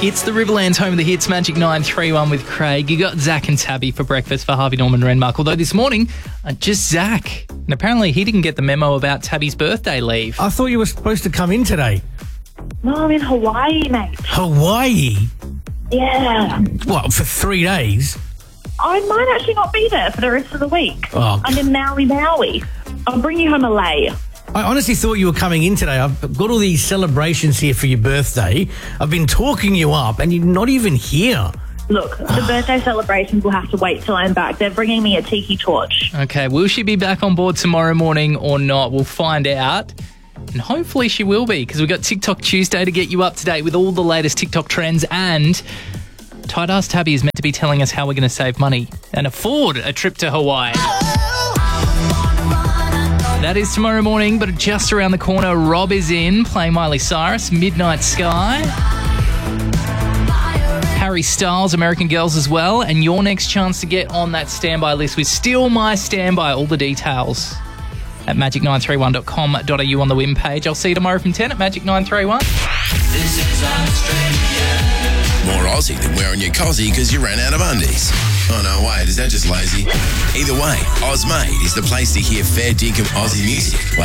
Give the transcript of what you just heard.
It's the Riverlands home of the hits, Magic 931 with Craig. You got Zach and Tabby for breakfast for Harvey Norman Renmark. Although this morning, just Zach. And apparently he didn't get the memo about Tabby's birthday leave. I thought you were supposed to come in today. No, I'm in Hawaii, mate. Hawaii? Yeah. What, for 3 days? I might actually not be there for the rest of the week. Oh. I'm in Maui. I'll bring you home a lei. I honestly thought you were coming in today. I've got all these celebrations here for your birthday. I've been talking you up and you're not even here. Look, the birthday celebrations will have to wait till I'm back. They're bringing me a tiki torch. Okay, will she be back on board tomorrow morning or not? We'll find out. And hopefully she will be, because we've got TikTok Tuesday to get you up to date with all the latest TikTok trends, and Tight Ass Tabby is meant to be telling us how we're going to save money and afford a trip to Hawaii. That is tomorrow morning, but just around the corner, Rob is in playing Miley Cyrus, Midnight Sky. Harry Styles, American Girls as well. And your next chance to get on that standby list with Still My Standby. All the details at magic931.com.au on the win page. I'll see you tomorrow from 10 at Magic 931. This is Australia. More Aussie than wearing your cozzy because you ran out of undies. Oh no, wait, is that just lazy? Either way, Ozmade is the place to hear fair dinkum Aussie music.